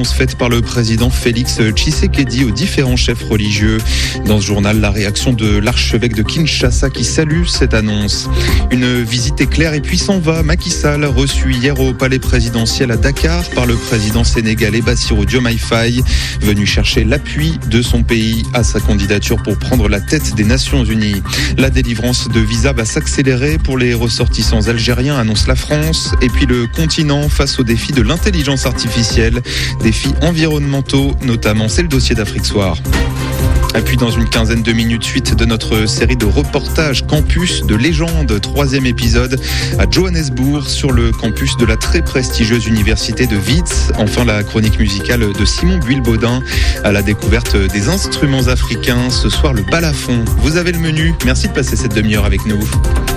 réponse faite par le président Félix Tshisekedi aux différents chefs religieux. Dans ce journal, la réaction de l'archevêque de Kinshasa qui salue cette annonce. Une visite éclair et puis s'en va. Macky Sall, reçu hier au palais présidentiel à Dakar par le président sénégalais Bassirou Diomaye Faye, venu chercher l'appui de son pays à sa candidature pour prendre la tête des Nations Unies. La délivrance de visas va s'accélérer pour les ressortissants algériens, annonce la France. Et puis le continent face au défi de l'intelligence artificielle, défis environnementaux notamment, c'est le dossier d'Afrique Soir. Et puis dans une quinzaine de minutes, suite de notre série de reportages Campus de légende, 3e épisode à Johannesburg sur le campus de la très prestigieuse université de Wits. Enfin la chronique musicale de Simon Buil-Baudin à la découverte des instruments africains. Ce soir le balafon. Vous avez le menu. Merci de passer cette demi-heure avec nous.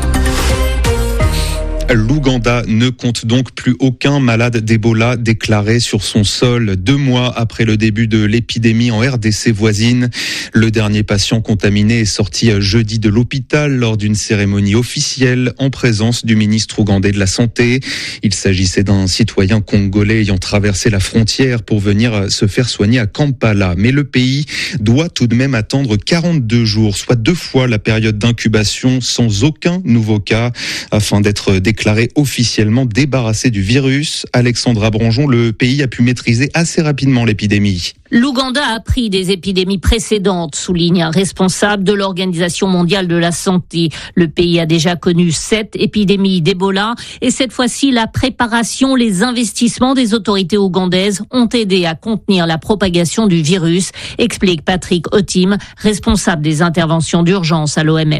L'Ouganda ne compte donc plus aucun malade d'Ebola déclaré sur son sol 2 mois après le début de l'épidémie en RDC voisine. Le dernier patient contaminé est sorti jeudi de l'hôpital lors d'une cérémonie officielle en présence du ministre ougandais de la Santé. Il s'agissait d'un citoyen congolais ayant traversé la frontière pour venir se faire soigner à Kampala. Mais le pays doit tout de même attendre 42 jours, soit 2 fois la période d'incubation sans aucun nouveau cas afin d'être déclaré officiellement débarrassé du virus. Alexandra Branjon, le pays a pu maîtriser assez rapidement l'épidémie. L'Ouganda a appris des épidémies précédentes, souligne un responsable de l'Organisation mondiale de la santé. Le pays a déjà connu 7 épidémies d'Ebola et cette fois-ci, la préparation, les investissements des autorités ougandaises ont aidé à contenir la propagation du virus, explique Patrick Otim, responsable des interventions d'urgence à l'OMS.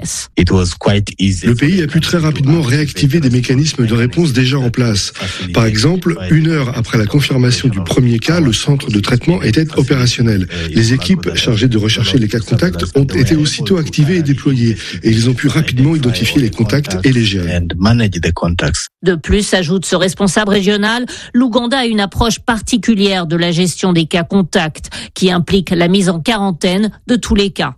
Le pays a pu très rapidement réactiver des mécanismes de réponse déjà en place. Par exemple, 1 heure après la confirmation du premier cas, le centre de traitement était opérationnel. Les équipes chargées de rechercher les cas contacts ont été aussitôt activées et déployées et ils ont pu rapidement identifier les contacts et les gérer. De plus, ajoute ce responsable régional, l'Ouganda a une approche particulière de la gestion des cas contacts qui implique la mise en quarantaine de tous les cas.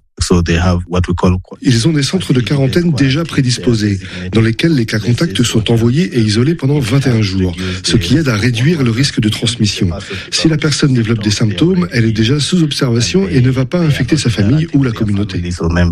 Ils ont des centres de quarantaine déjà prédisposés, dans lesquels les cas contacts sont envoyés et isolés pendant 21 jours, ce qui aide à réduire le risque de transmission. Si la personne développe des symptômes, elle est déjà sous observation et ne va pas infecter sa famille ou la communauté.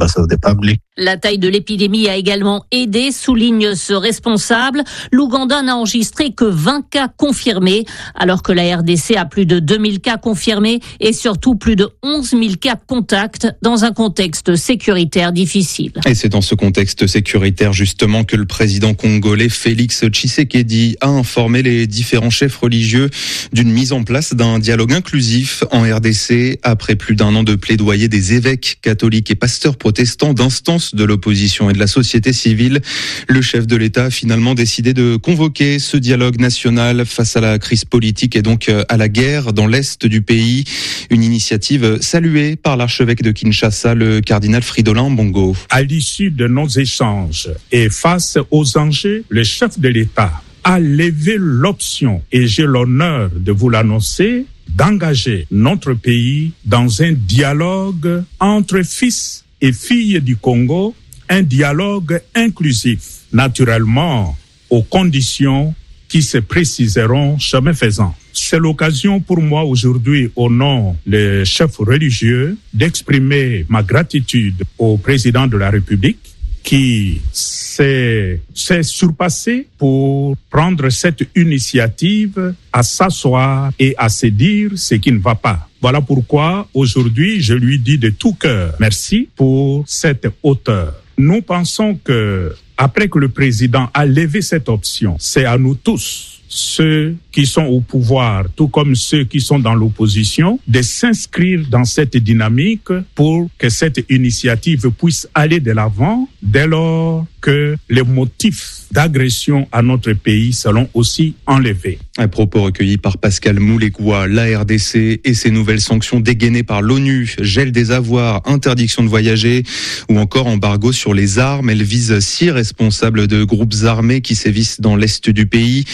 La taille de l'épidémie a également aidé, souligne ce responsable. L'Ouganda n'a enregistré que 20 cas confirmés, alors que la RDC a plus de 2000 cas confirmés et surtout plus de 11 000 cas contacts dans un contexte sécuritaire difficile. Et c'est dans ce contexte sécuritaire justement que le président congolais Félix Tshisekedi a informé les différents chefs religieux d'une mise en place d'un dialogue inclusif en RDC après plus d'1 an de plaidoyer des évêques catholiques et pasteurs protestants, d'instances de l'opposition et de la société civile. Le chef de l'État a finalement décidé de convoquer ce dialogue national face à la crise politique et donc à la guerre dans l'est du pays. Une initiative saluée par l'archevêque de Kinshasa, le cardinal Fridolin Mbongo. À l'issue de nos échanges et face aux enjeux, le chef de l'État a levé l'option, et j'ai l'honneur de vous l'annoncer, d'engager notre pays dans un dialogue entre fils et filles du Congo, un dialogue inclusif, naturellement aux conditions qui se préciseront chemin faisant. C'est l'occasion pour moi aujourd'hui, au nom des chefs religieux, d'exprimer ma gratitude au président de la République qui s'est surpassé pour prendre cette initiative à s'asseoir et à se dire ce qui ne va pas. Voilà pourquoi aujourd'hui je lui dis de tout cœur merci pour cette hauteur. Nous pensons que après que le président a levé cette option, c'est à nous tous, ceux qui sont au pouvoir, tout comme ceux qui sont dans l'opposition, de s'inscrire dans cette dynamique pour que cette initiative puisse aller de l'avant dès lors que les motifs d'agression à notre pays seront aussi enlevés. Un propos recueilli par Pascal Moulégoua, la RDC et ses nouvelles sanctions dégainées par l'ONU, gel des avoirs, interdiction de voyager ou encore embargo sur les armes. Elle vise 6 responsables de groupes armés qui sévissent dans l'est du pays, ainsi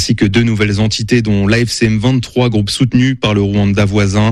ainsi que 2 nouvelles entités dont l'AFC M23, groupe soutenu par le Rwanda voisin.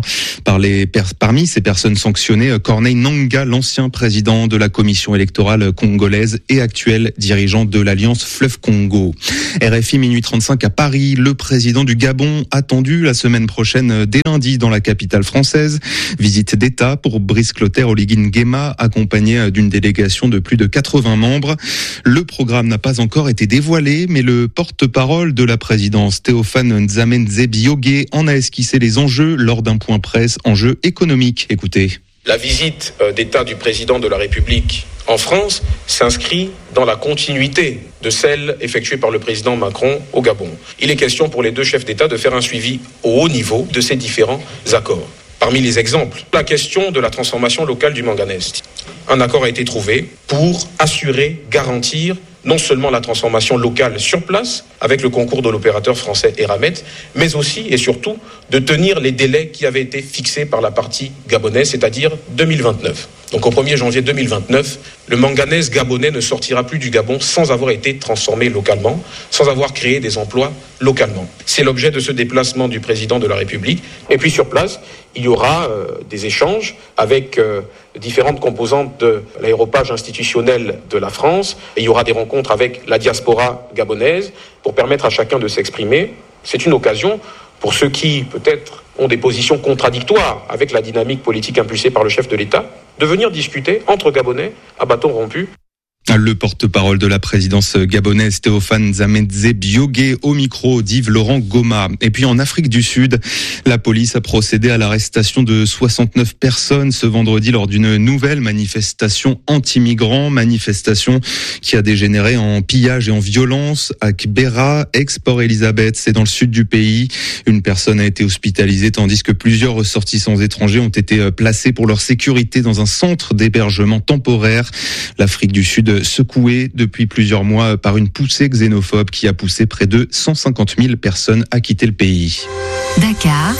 Parmi ces personnes sanctionnées, Corneille Nangaa, l'ancien président de la commission électorale congolaise et actuel dirigeant de l'Alliance Fleuve Congo. RFI minuit 35 à Paris, le président du Gabon attendu la semaine prochaine dès lundi dans la capitale française. Visite d'État pour Brice Clotaire Oligui Nguema, accompagné d'une délégation de plus de 80 membres. Le programme n'a pas encore été dévoilé, mais le porte-parole de la présidence, Théophane Nzamenzeb-Yogé, en a esquissé les enjeux lors d'un point presse, enjeux économiques. Écoutez. La visite d'État du président de la République en France s'inscrit dans la continuité de celle effectuée par le président Macron au Gabon. Il est question pour les 2 chefs d'État de faire un suivi au haut niveau de ces différents accords. Parmi les exemples, la question de la transformation locale du manganèse. Un accord a été trouvé pour assurer, garantir non seulement la transformation locale sur place, avec le concours de l'opérateur français Eramet, mais aussi et surtout de tenir les délais qui avaient été fixés par la partie gabonaise, c'est-à-dire 2029. Donc au 1er janvier 2029, le manganèse gabonais ne sortira plus du Gabon sans avoir été transformé localement, sans avoir créé des emplois localement. C'est l'objet de ce déplacement du président de la République. Et puis sur place, il y aura des échanges avec différentes composantes de l'aéropage institutionnel de la France. Et il y aura des rencontres avec la diaspora gabonaise pour permettre à chacun de s'exprimer. C'est une occasion pour ceux qui, peut-être, ont des positions contradictoires avec la dynamique politique impulsée par le chef de l'État, de venir discuter entre Gabonais à bâton rompu. Le porte-parole de la présidence gabonaise, Théophane Nzamenzeb-Yogé, au micro d'Yves Laurent Goma. Et puis en Afrique du Sud, la police a procédé à l'arrestation de 69 personnes ce vendredi lors d'une nouvelle manifestation anti-migrants, manifestation qui a dégénéré en pillage et en violence à Kbera, ex-Port Elizabeth, c'est dans le sud du pays. Une personne a été hospitalisée tandis que plusieurs ressortissants étrangers ont été placés pour leur sécurité dans un centre d'hébergement temporaire. L'Afrique du Sud secouée depuis plusieurs mois par une poussée xénophobe qui a poussé près de 150 000 personnes à quitter le pays. Dakar,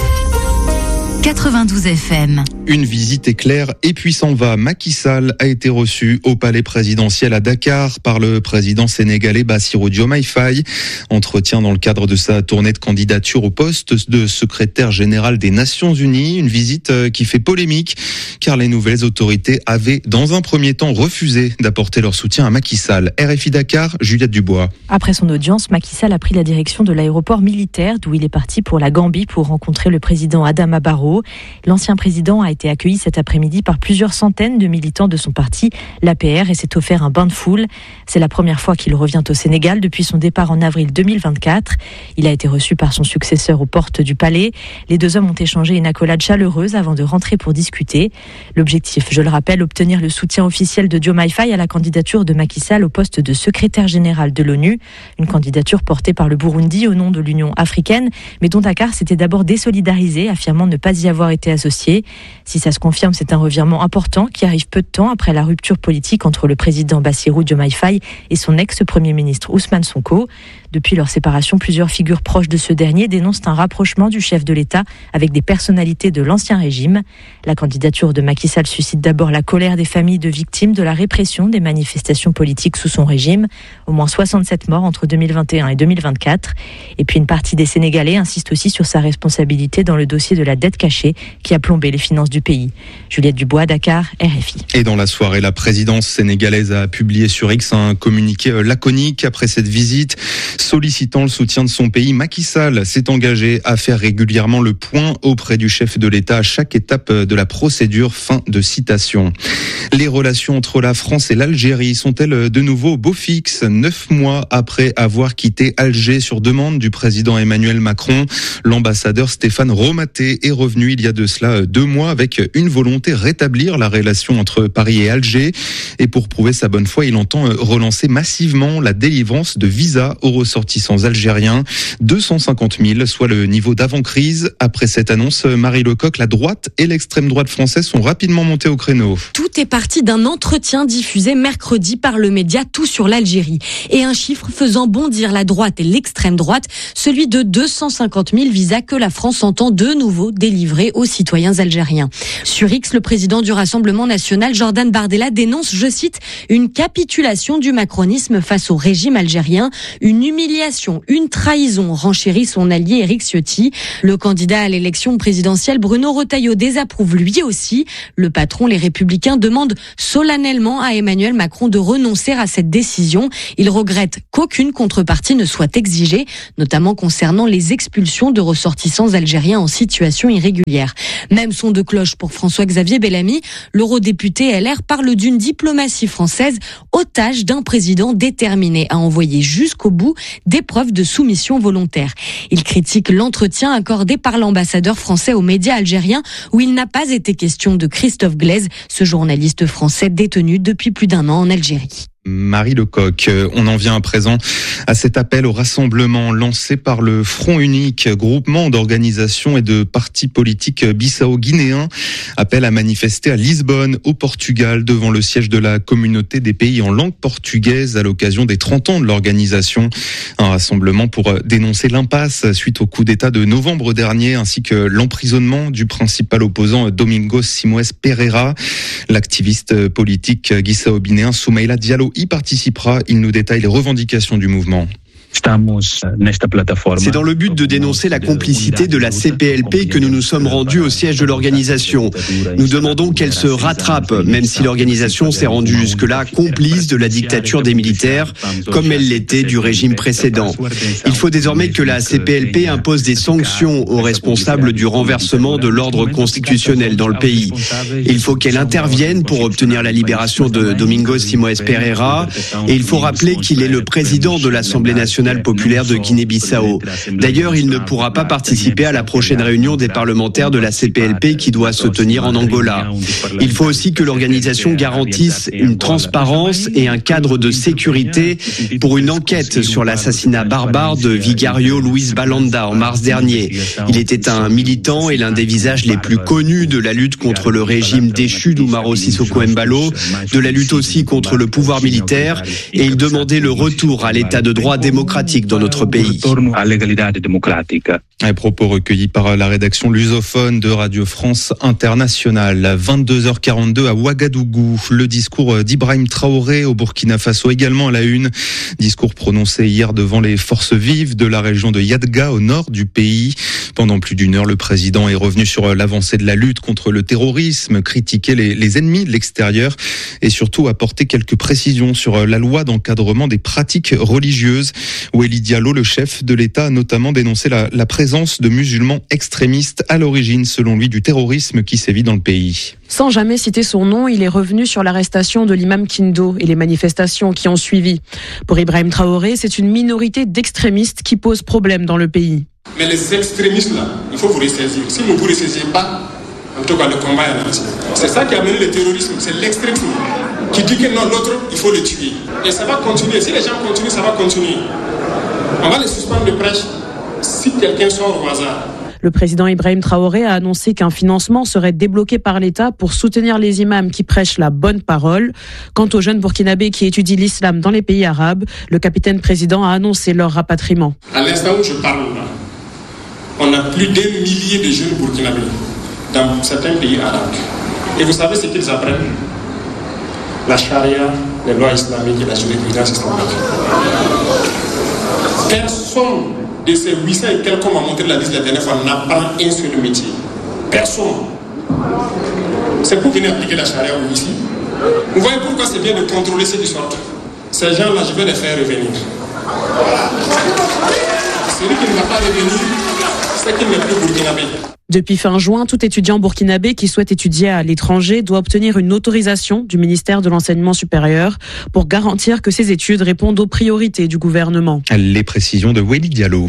92 FM. Une visite éclair et puis s'en va. Macky Sall a été reçu au palais présidentiel à Dakar par le président sénégalais Bassirou Diomaye Faye. Entretien dans le cadre de sa tournée de candidature au poste de secrétaire général des Nations Unies. Une visite qui fait polémique car les nouvelles autorités avaient dans un premier temps refusé d'apporter leur soutien à Macky Sall. RFI Dakar, Juliette Dubois. Après son audience, Macky Sall a pris la direction de l'aéroport militaire d'où il est parti pour la Gambie pour rencontrer le président Adama Barrow. L'ancien président a été accueilli cet après-midi par plusieurs centaines de militants de son parti, l'APR, et s'est offert un bain de foule. C'est la première fois qu'il revient au Sénégal depuis son départ en avril 2024. Il a été reçu par son successeur aux portes du palais. Les 2 hommes ont échangé une accolade chaleureuse avant de rentrer pour discuter. L'objectif, je le rappelle, obtenir le soutien officiel de Diomaye Faye à la candidature de Macky Sall au poste de secrétaire général de l'ONU. Une candidature portée par le Burundi au nom de l'Union africaine, mais dont Dakar s'était d'abord désolidarisé, affirmant ne pas y avoir été associé. Si ça se confirme, c'est un revirement important qui arrive peu de temps après la rupture politique entre le président Bassirou Diomaye Faye et son ex-premier ministre Ousmane Sonko. Depuis leur séparation, plusieurs figures proches de ce dernier dénoncent un rapprochement du chef de l'État avec des personnalités de l'ancien régime. La candidature de Macky Sall suscite d'abord la colère des familles de victimes de la répression des manifestations politiques sous son régime. Au moins 67 morts entre 2021 et 2024. Et puis une partie des Sénégalais insiste aussi sur sa responsabilité dans le dossier de la dette cachée qui a plombé les finances du pays. Juliette Dubois, Dakar, RFI. Et dans la soirée, la présidence sénégalaise a publié sur X un communiqué laconique après cette visite. Sollicitant le soutien de son pays, Macky Sall s'est engagé à faire régulièrement le point auprès du chef de l'État à chaque étape de la procédure. Fin de citation. Les relations entre la France et l'Algérie sont-elles de nouveau au beau fixe 9 mois après avoir quitté Alger sur demande du président Emmanuel Macron? L'ambassadeur Stéphane Romaté est revenu il y a de cela 2 mois avec une volonté rétablir la relation entre Paris et Alger. Et pour prouver sa bonne foi, il entend relancer massivement la délivrance de visas aux ressortissants algériens. 250 000, soit le niveau d'avant-crise. Après cette annonce, Marie Lecoq, la droite et l'extrême droite française sont rapidement montés au créneau. Tout est parti d'un entretien diffusé mercredi par le média Tout sur l'Algérie. Et un chiffre faisant bondir la droite et l'extrême droite, celui de 250 000 visas que la France entend de nouveau délivrer. livrés aux citoyens algériens. Sur X, le président du Rassemblement national, Jordan Bardella, dénonce, je cite, une capitulation du macronisme face au régime algérien, une humiliation, une trahison, renchérit son allié Éric Ciotti. Le candidat à l'élection présidentielle, Bruno Retailleau, désapprouve lui aussi. Le patron, les Républicains, demande solennellement à Emmanuel Macron de renoncer à cette décision. Il regrette qu'aucune contrepartie ne soit exigée, notamment concernant les expulsions de ressortissants algériens en situation irrégulière. Même son de cloche pour François-Xavier Bellamy. L'eurodéputé LR parle d'une diplomatie française otage d'un président déterminé à envoyer jusqu'au bout des preuves de soumission volontaire. Il critique l'entretien accordé par l'ambassadeur français aux médias algériens où il n'a pas été question de Christophe Glaise, ce journaliste français détenu depuis plus d'1 an en Algérie. Marie Lecoq, on en vient à présent à cet appel au rassemblement lancé par le Front Unique, groupement d'organisations et de partis politiques bissau-guinéens. Appel à manifester à Lisbonne, au Portugal, devant le siège de la communauté des pays en langue portugaise à l'occasion des 30 ans de l'organisation. Un rassemblement pour dénoncer l'impasse suite au coup d'État de novembre dernier, ainsi que l'emprisonnement du principal opposant Domingos Simoes Pereira. L'activiste politique guinéen Soumaïla Diallo y participera. Il nous détaille les revendications du mouvement. C'est dans le but de dénoncer la complicité de la CPLP que nous nous sommes rendus au siège de l'organisation. Nous demandons qu'elle se rattrape, même si l'organisation s'est rendue jusque-là complice de la dictature des militaires, comme elle l'était du régime précédent. Il faut désormais que la CPLP impose des sanctions aux responsables du renversement de l'ordre constitutionnel dans le pays. Il faut qu'elle intervienne pour obtenir la libération de Domingos Simoes Pereira, et il faut rappeler qu'il est le président de l'Assemblée nationale populaire de Guinée-Bissau. D'ailleurs, il ne pourra pas participer à la prochaine réunion des parlementaires de la CPLP qui doit se tenir en Angola. Il faut aussi que l'organisation garantisse une transparence et un cadre de sécurité pour une enquête sur l'assassinat barbare de Vigario Luis Balanda en mars dernier. Il était un militant et l'un des visages les plus connus de la lutte contre le régime déchu d'Umaro Sissoko Embalo, de la lutte aussi contre le pouvoir militaire, et il demandait le retour à l'état de droit démocratique dans notre pays. Un propos recueillis par la rédaction lusophone de Radio France Internationale. À 22h42 à Ouagadougou, le discours d'Ibrahim Traoré au Burkina Faso également à la une. Discours prononcé hier devant les forces vives de la région de Yadga au nord du pays. Pendant plus d'1 heure, le président est revenu sur l'avancée de la lutte contre le terrorisme, critiqué les ennemis de l'extérieur et surtout apporté quelques précisions sur la loi d'encadrement des pratiques religieuses. Oueli Diallo, le chef de l'État, a notamment dénoncé la présence de musulmans extrémistes à l'origine, selon lui, du terrorisme qui sévit dans le pays. Sans jamais citer son nom, il est revenu sur l'arrestation de l'imam Kindo et les manifestations qui ont suivi. Pour Ibrahim Traoré, c'est une minorité d'extrémistes qui pose problème dans le pays. Mais les extrémistes là, il faut vous ressaisir. Si vous ne vous ressaisissez pas, en tout cas le combat est lancé. C'est ça qui a mené le terrorisme, c'est l'extrémisme qui dit que non, l'autre, il faut le tuer. Et ça va continuer. Si les gens continuent, ça va continuer. On va les suspendre de prêche si quelqu'un sort au hasard. Le président Ibrahim Traoré a annoncé qu'un financement serait débloqué par l'État pour soutenir les imams qui prêchent la bonne parole. Quant aux jeunes burkinabés qui étudient l'islam dans les pays arabes, le capitaine président a annoncé leur rapatriement. À l'instant où je parle là, on a plus d'1 millier de jeunes burkinabés dans certains pays arabes. Et vous savez ce qu'ils apprennent ? La charia, les lois islamiques et la jurisprudence islamique. Personne de ces 800 et quelques qu'on m'a montré la liste la dernière fois n'apprend un seul métier. Personne. C'est pour venir appliquer la charia ici. Vous voyez pourquoi c'est bien de contrôler ceux qui sortent. Ces gens-là, je vais les faire revenir. Celui qui ne va pas revenir, c'est qu'il n'est plus burkinabé. Depuis fin juin, tout étudiant burkinabé qui souhaite étudier à l'étranger doit obtenir une autorisation du ministère de l'Enseignement supérieur pour garantir que ses études répondent aux priorités du gouvernement. Les précisions de Oueli Diallo.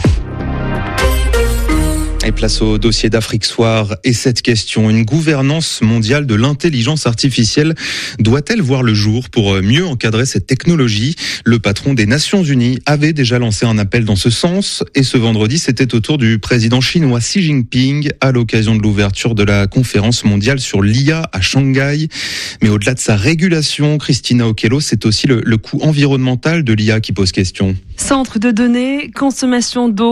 Et place au dossier d'Afrique Soir et cette question. Une gouvernance mondiale de l'intelligence artificielle doit-elle voir le jour pour mieux encadrer cette technologie ? Le patron des Nations Unies avait déjà lancé un appel dans ce sens et ce vendredi, c'était au tour du président chinois Xi Jinping à l'occasion de l'ouverture de la conférence mondiale sur l'IA à Shanghai. Mais au-delà de sa régulation, Christina Okello, c'est aussi le coût environnemental de l'IA qui pose question. Centre de données, consommation d'eau,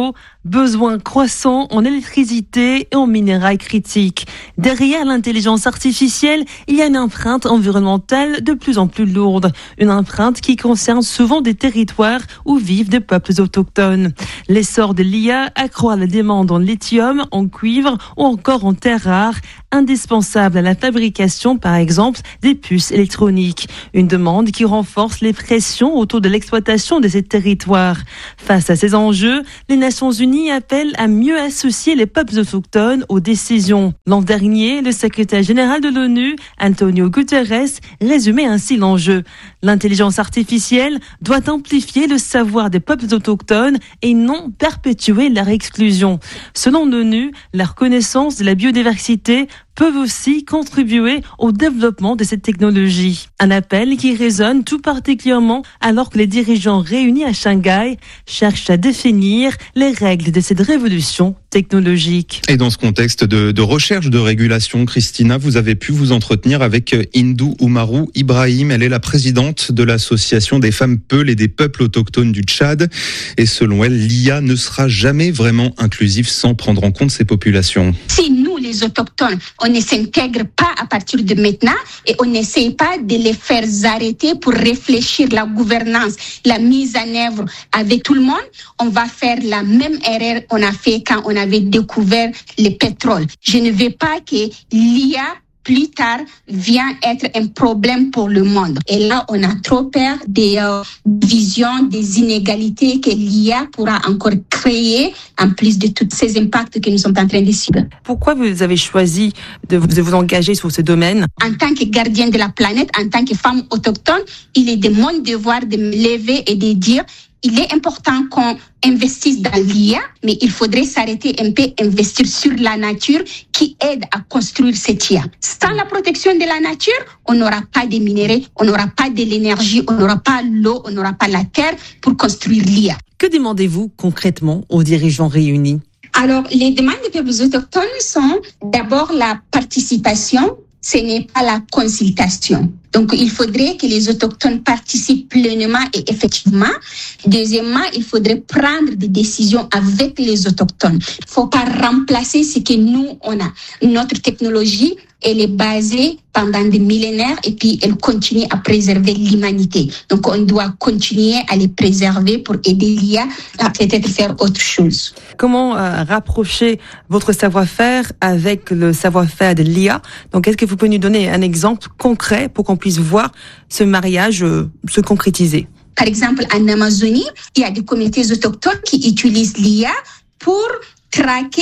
besoin croissant en électricité et en minerais critiques. Derrière l'intelligence artificielle, il y a une empreinte environnementale de plus en plus lourde. Une empreinte qui concerne souvent des territoires où vivent des peuples autochtones. L'essor de l'IA accroît la demande en lithium, en cuivre ou encore en terres rares, indispensables à la fabrication, par exemple, des puces électroniques. Une demande qui renforce les pressions autour de l'exploitation de ces territoires. Face à ces enjeux, les Nations Unies appellent à mieux associer les peuples autochtones aux décisions. L'an dernier, le secrétaire général de l'ONU, Antonio Guterres, résumait ainsi l'enjeu. L'intelligence artificielle doit amplifier le savoir des peuples autochtones et non perpétuer leur exclusion. Selon l'ONU, la reconnaissance de la biodiversité peuvent aussi contribuer au développement de cette technologie. Un appel qui résonne tout particulièrement alors que les dirigeants réunis à Shanghai cherchent à définir les règles de cette révolution technologique. Et dans ce contexte de recherche de régulation, Christina, vous avez pu vous entretenir avec Hindou Oumarou Ibrahim. Elle est la présidente de l'association des femmes Peuls et des peuples autochtones du Tchad. Et selon elle, l'IA ne sera jamais vraiment inclusive sans prendre en compte ces populations. Si nous, les autochtones, on ne s'intègre pas à partir de maintenant et on n'essaye pas de les faire arrêter pour réfléchir la gouvernance, la mise en œuvre avec tout le monde, on va faire la même erreur qu'on a fait quand on avait découvert le pétrole. Je ne veux pas que l'IA plus tard vient être un problème pour le monde. Et là, on a trop peur des visions, des inégalités que l'IA pourra encore créer, en plus de tous ces impacts que nous sommes en train de subir. Pourquoi vous avez choisi de vous engager sur ce domaine? En tant que gardienne de la planète, en tant que femme autochtone, il est de mon devoir de me lever et de dire il est important qu'on investisse dans l'IA, mais il faudrait s'arrêter un peu, investir sur la nature qui aide à construire cette IA. Sans la protection de la nature, on n'aura pas de minéraux, on n'aura pas de l'énergie, on n'aura pas l'eau, on n'aura pas la terre pour construire l'IA. Que demandez-vous concrètement aux dirigeants réunis? Alors, les demandes des peuples autochtones sont d'abord la participation, ce n'est pas la consultation. Donc, il faudrait que les autochtones participent pleinement et effectivement. Deuxièmement, il faudrait prendre des décisions avec les autochtones. Il ne faut pas remplacer ce que nous, on a. Notre technologie, elle est basée pendant des millénaires et puis elle continue à préserver l'humanité. Donc, on doit continuer à les préserver pour aider l'IA à peut-être faire autre chose. Comment rapprocher votre savoir-faire avec le savoir-faire de l'IA? Donc, est-ce que vous pouvez nous donner un exemple concret pour qu'on puisse voir ce mariage se concrétiser? Par exemple, en Amazonie, il y a des communautés autochtones qui utilisent l'IA pour traquer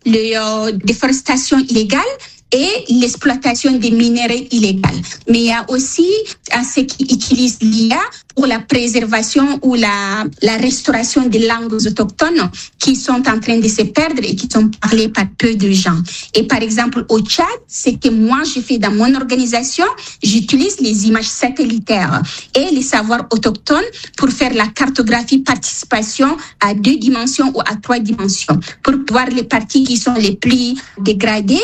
la déforestation illégale et l'exploitation des minéraux illégaux. Mais il y a aussi ceux qui utilisent l'IA pour la préservation ou la restauration des langues autochtones qui sont en train de se perdre et qui sont parlées par peu de gens. Et par exemple, au Tchad, ce que moi je fais dans mon organisation, j'utilise les images satellitaires et les savoirs autochtones pour faire la cartographie participation à 2 dimensions ou à 3 dimensions, pour voir les parties qui sont les plus dégradées,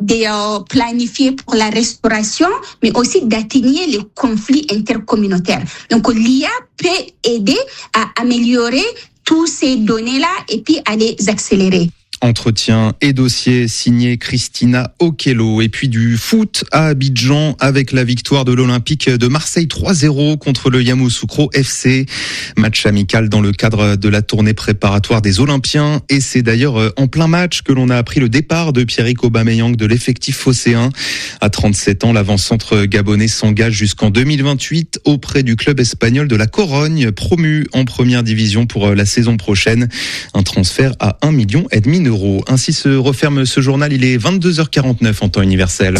planifier pour la restauration, mais aussi d'atténuer les conflits intercommunautaires. Donc, l'IA peut aider à améliorer tous ces données-là et puis à les accélérer. Entretien et dossier signé Christina Okello. Et puis du foot à Abidjan avec la victoire de l'Olympique de Marseille 3-0 contre le Yamoussoukro FC. Match amical dans le cadre de la tournée préparatoire des Olympiens. Et c'est d'ailleurs en plein match que l'on a appris le départ de Pierre-Emerick Aubameyang de l'effectif phocéen. À 37 ans, l'avant-centre gabonais s'engage jusqu'en 2028 auprès du club espagnol de la Corogne, promu en première division pour la saison prochaine. Un transfert à 1,5 million d'euros. Ainsi se referme ce journal, il est 22h49 en temps universel.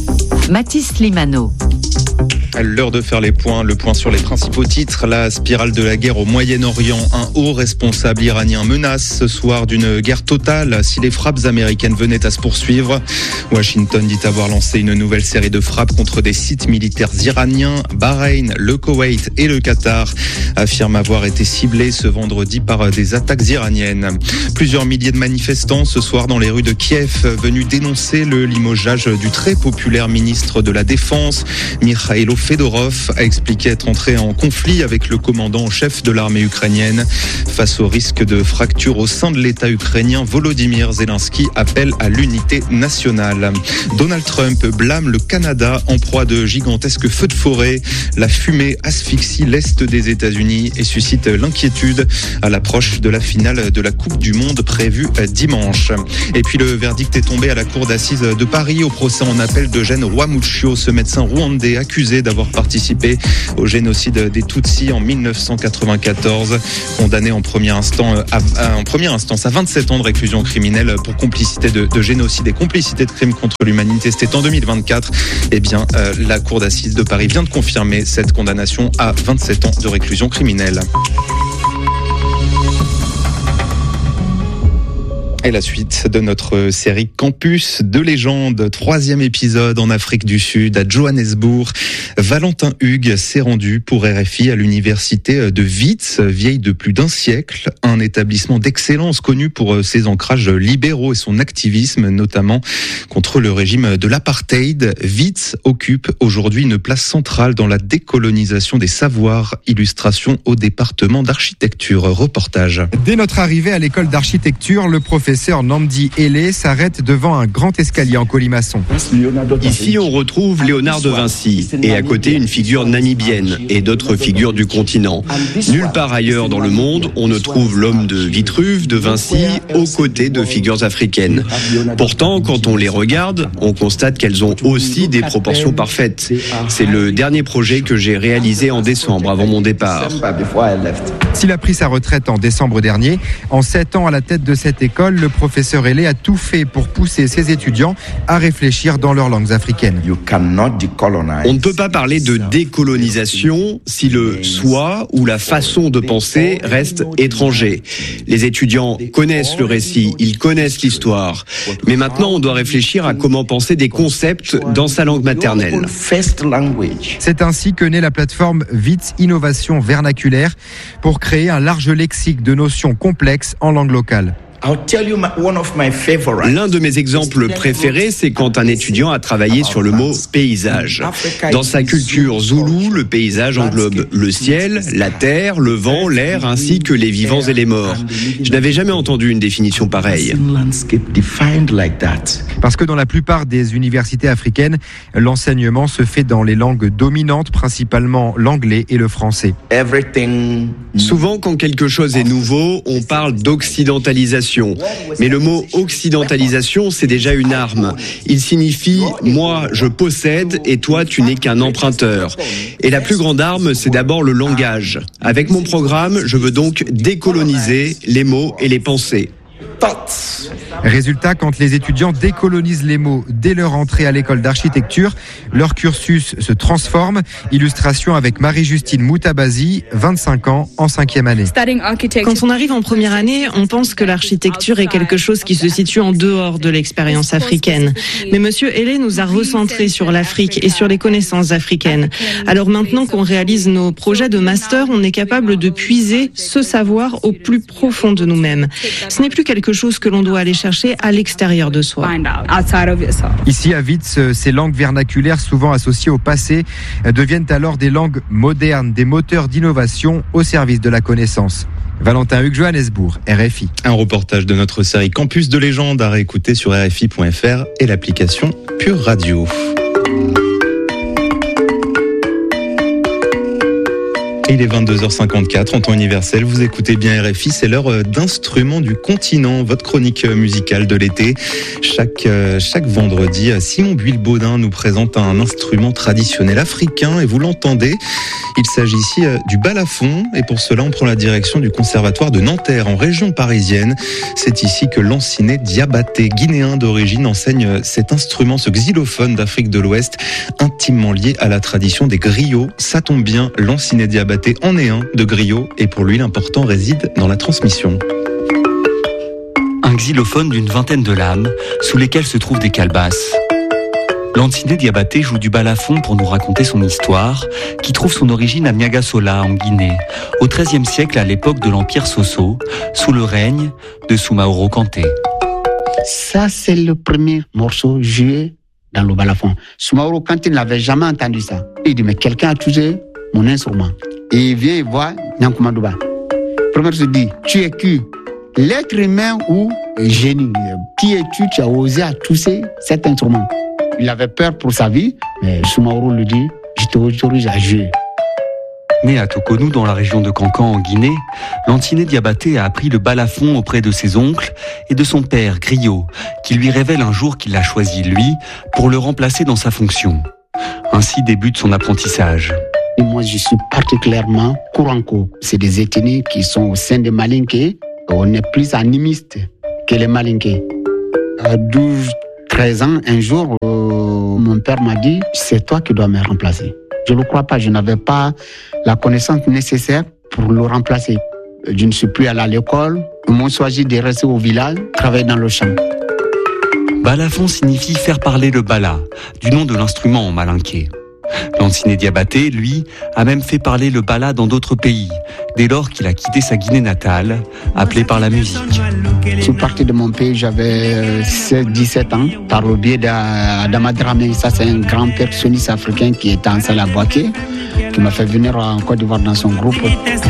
Mathis Limano. L'heure de faire le point sur les principaux titres. La spirale de la guerre au Moyen-Orient. Un haut responsable iranien menace ce soir d'une guerre totale si les frappes américaines venaient à se poursuivre. Washington dit avoir lancé une nouvelle série de frappes contre des sites militaires iraniens. Bahreïn, le Koweït et le Qatar affirment avoir été ciblés ce vendredi par des attaques iraniennes. Plusieurs milliers de manifestants ce soir dans les rues de Kiev venus dénoncer le limogeage du très populaire ministre de la Défense, Mikhailo Fedorov a expliqué être entré en conflit avec le commandant en chef de l'armée ukrainienne. Face au risque de fracture au sein de l'État ukrainien, Volodymyr Zelensky appelle à l'unité nationale. Donald Trump blâme le Canada en proie de gigantesques feux de forêt. La fumée asphyxie l'Est des États-Unis et suscite l'inquiétude à l'approche de la finale de la Coupe du Monde prévue dimanche. Et puis le verdict est tombé à la cour d'assises de Paris au procès en appel d'Eugène Rwamuccio, ce médecin rwandais accusé d'avoir participé au génocide des Tutsis en 1994, condamné en première instance à 27 ans de réclusion criminelle pour complicité de génocide et complicité de crimes contre l'humanité. C'était en 2024. Eh bien, la cour d'assises de Paris vient de confirmer cette condamnation à 27 ans de réclusion criminelle. Et la suite de notre série Campus de légende, 3e épisode en Afrique du Sud, à Johannesburg. Valentin Hugues s'est rendu pour RFI à l'université de Wits, vieille de plus d'un siècle, un établissement d'excellence connu pour ses ancrages libéraux et son activisme, notamment contre le régime de l'apartheid. Wits occupe aujourd'hui une place centrale dans la décolonisation des savoirs. Illustration au département d'architecture. Reportage. Dès notre arrivée à l'école d'architecture, le professeur Namdi Ele s'arrête devant un grand escalier en colimaçon. Ici, on retrouve Léonard de Vinci et à côté une figure namibienne et d'autres figures du continent. Nulle part ailleurs dans le monde, on ne trouve l'homme de Vitruve, de Vinci, aux côtés de figures africaines. Pourtant, quand on les regarde, on constate qu'elles ont aussi des proportions parfaites. C'est le dernier projet que j'ai réalisé en décembre avant mon départ. S'il a pris sa retraite en décembre dernier, en 7 ans à la tête de cette école, le professeur Ele a tout fait pour pousser ses étudiants à réfléchir dans leurs langues africaines. On ne peut pas parler de décolonisation si le soi ou la façon de penser reste étranger. Les étudiants connaissent le récit, ils connaissent l'histoire. Mais maintenant, on doit réfléchir à comment penser des concepts dans sa langue maternelle. C'est ainsi que naît la plateforme Wits Innovation Vernaculaire pour créer un large lexique de notions complexes en langue locale. L'un de mes exemples préférés, c'est quand un étudiant a travaillé sur le mot paysage. Dans sa culture zoulou, le paysage englobe le ciel, la terre, le vent, l'air, ainsi que les vivants et les morts. Je n'avais jamais entendu une définition pareille. Parce que dans la plupart des universités africaines, l'enseignement se fait dans les langues dominantes, principalement l'anglais et le français. Souvent, quand quelque chose est nouveau, on parle d'occidentalisation. Mais le mot occidentalisation, c'est déjà une arme. Il signifie « moi, je possède et toi, tu n'es qu'un emprunteur ». Et la plus grande arme, c'est d'abord le langage. Avec mon programme, je veux donc décoloniser les mots et les pensées. Résultat, quand les étudiants décolonisent les mots dès leur entrée à l'école d'architecture, leur cursus se transforme. Illustration avec Marie-Justine Moutabazi, 25 ans, en 5e année. Quand on arrive en première année, on pense que l'architecture est quelque chose qui se situe en dehors de l'expérience africaine. Mais Monsieur Ele nous a recentrés sur l'Afrique et sur les connaissances africaines. Alors maintenant qu'on réalise nos projets de master, on est capable de puiser ce savoir au plus profond de nous-mêmes. Ce n'est plus quelque chose que l'on doit aller chercher à l'extérieur de soi. Ici à Wits, ces langues vernaculaires souvent associées au passé deviennent alors des langues modernes, des moteurs d'innovation au service de la connaissance. Valentin Hugues, Johannesburg, RFI. Un reportage de notre série Campus de légende à réécouter sur RFI.fr et l'application Pure Radio. Il est 22h54 en temps universel, vous écoutez bien RFI, c'est l'heure d'instruments du continent, votre chronique musicale de l'été. Chaque vendredi, Simon Buil-Baudin nous présente un instrument traditionnel africain et vous l'entendez, il s'agit ici du balafon et pour cela on prend la direction du conservatoire de Nanterre en région parisienne. C'est ici que Lanciné Diabaté, guinéen d'origine, enseigne cet instrument, ce xylophone d'Afrique de l'Ouest, intimement lié à la tradition des griots. Ça tombe bien, Lanciné Diabaté en est un de griot et pour lui l'important réside dans la transmission. Un xylophone d'une vingtaine de lames sous lesquelles se trouvent des calebasses. Lanciné Diabaté joue du balafon pour nous raconter son histoire qui trouve son origine à Niagasola en Guinée au XIIIe siècle à l'époque de l'Empire Soso sous le règne de Soumaoro Kanté. Ça c'est le premier morceau joué dans le balafon. Soumaoro, quand il n'avait jamais entendu ça, il dit, mais quelqu'un a touché mon instrument. Et il vient et voit Nyankouma Douba. Premier se dit, tu es qui? L'être humain ou génie? Qui es-tu? Tu as osé à toucher cet instrument. Il avait peur pour sa vie, mais Soumaoro lui dit, je t'autorise à jouer. Né à Tokonou, dans la région de Kankan, en Guinée, Lantiné Diabaté a appris le balafon auprès de ses oncles et de son père, Griot, qui lui révèle un jour qu'il l'a choisi, lui, pour le remplacer dans sa fonction. Ainsi débute son apprentissage. Moi, je suis particulièrement Kouranko. C'est des ethnies qui sont au sein des Malinké. On est plus animiste que les Malinké. À 12-13 ans, un jour, mon père m'a dit, c'est toi qui dois me remplacer. Je ne le crois pas, je n'avais pas la connaissance nécessaire pour le remplacer. Je ne suis plus allé à l'école, ils m'ont choisi de rester au village, travailler dans le champ. Balafon signifie faire parler le bala, du nom de l'instrument en malinké. Lantiné Diabaté, lui, a même fait parler le bala dans d'autres pays, dès lors qu'il a quitté sa Guinée natale, appelée par la musique. Je suis parti de mon pays, j'avais 16-17 ans, par le biais d'Adama Dramé. Ça, c'est un grand percussionniste africain qui était en salle à Boaké, qui m'a fait venir en Côte d'Ivoire dans son groupe.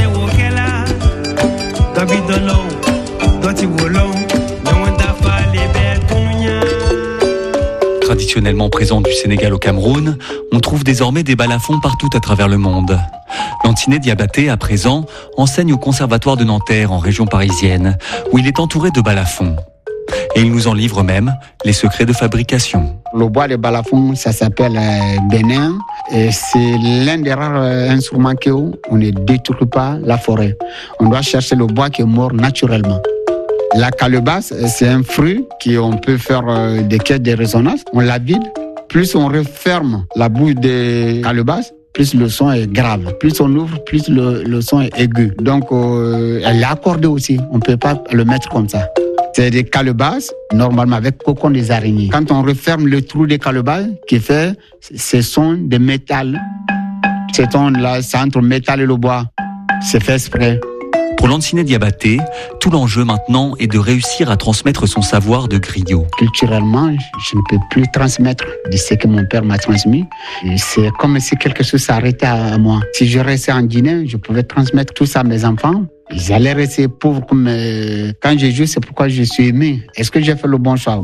Traditionnellement présent du Sénégal au Cameroun, on trouve désormais des balafons partout à travers le monde. Lantiné Diabaté, à présent, enseigne au Conservatoire de Nanterre, en région parisienne, où il est entouré de balafons. Et il nous en livre même les secrets de fabrication. Le bois de balafon, ça s'appelle Bénin. Et c'est l'un des rares instruments qu'on ne détruit pas la forêt. On doit chercher le bois qui est mort naturellement. La calebasse, c'est un fruit qu'on peut faire des caisses de résonance. On la vide. Plus on referme la bouche des calebasses, plus le son est grave. Plus on ouvre, plus le son est aigu. Donc, elle est accordée aussi. On ne peut pas le mettre comme ça. C'est des calebasses, normalement avec cocon des araignées. Quand on referme le trou des calebasses, qui fait ce son de métal. Ce son-là, c'est entre le métal et le bois. C'est fait exprès. Pour Lantiné Diabaté, tout l'enjeu maintenant est de réussir à transmettre son savoir de griot. Culturellement, je ne peux plus transmettre de ce que mon père m'a transmis. Et c'est comme si quelque chose s'arrêtait à moi. Si je restais en Guinée, je pouvais transmettre tout ça à mes enfants. Ils allaient rester pauvres comme... Quand je joue, c'est pourquoi je suis aimé. Est-ce que j'ai fait le bon choix?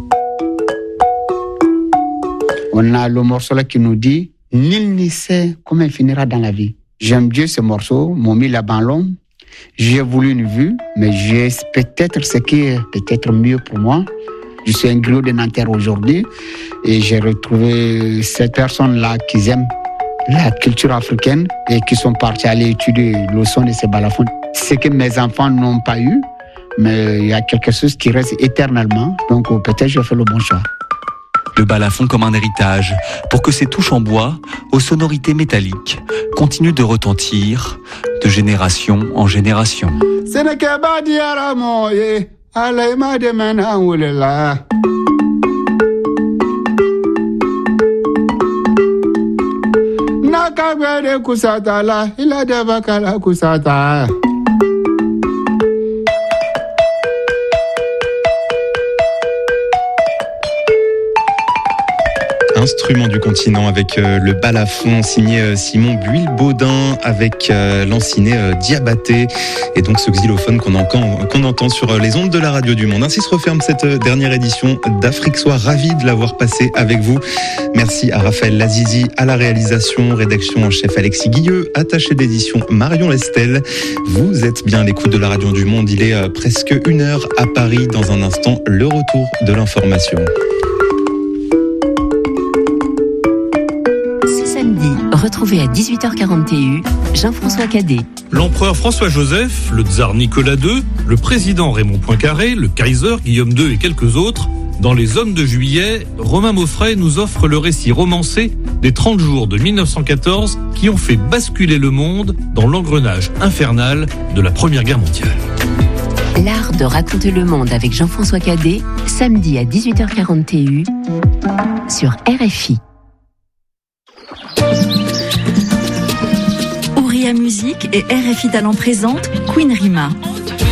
On a le morceau là qui nous dit « Nul ne sait comment il finira dans la vie ». J'aime bien ce morceau, m'ont mis la ballon. J'ai voulu une vue, mais j'ai peut-être ce qui est peut-être mieux pour moi. Je suis un griot de Nanterre aujourd'hui et j'ai retrouvé ces personnes-là qui aiment la culture africaine et qui sont partis aller étudier le son de ces balafons. Ce que mes enfants n'ont pas eu, mais il y a quelque chose qui reste éternellement. Donc peut-être j'ai fait le bon choix. Le balafon comme un héritage, pour que ces touches en bois, aux sonorités métalliques, continuent de retentir de génération en génération. Instrument du continent avec le balafon signé Simon Buil-Baudin avec Lantiné Diabaté et donc ce xylophone qu'on entend sur les ondes de la radio du monde. Ainsi se referme cette dernière édition d'Afrique Soir. Ravi de l'avoir passé avec vous. Merci à Raphaël Lazizi à la réalisation, rédaction en chef Alexis Guilleux, attaché d'édition Marion Lestel. Vous êtes bien à l'écoute de la radio du monde. Il est presque 1h à Paris. Dans un instant, le retour de l'information. Retrouvez à 18h40 TU Jean-François Cadet. L'empereur François-Joseph, le tsar Nicolas II, le président Raymond Poincaré, le Kaiser Guillaume II et quelques autres. Dans Les Hommes de Juillet, Romain Moffret nous offre le récit romancé des 30 jours de 1914 qui ont fait basculer le monde dans l'engrenage infernal de la Première Guerre mondiale. L'art de raconter le monde avec Jean-François Cadet, samedi à 18h40 TU sur RFI. Ouria Musique et RFI Talent présente Queen Rima.